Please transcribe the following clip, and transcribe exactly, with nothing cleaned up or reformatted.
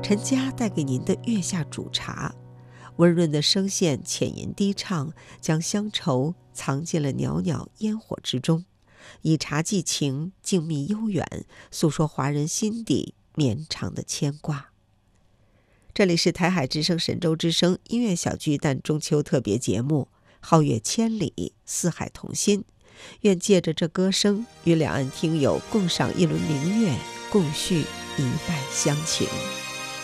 陈家带给您的月下煮茶，温润的声线浅吟低唱，将乡愁藏进了袅袅烟火之中，以茶寄情，静谧悠远，诉说华人心底绵长的牵挂。这里是台海之声神州之声音乐小巨蛋中秋特别节目，皓月千里，四海同心。愿借着这歌声，与两岸听友共赏一轮明月，共叙一拜乡情。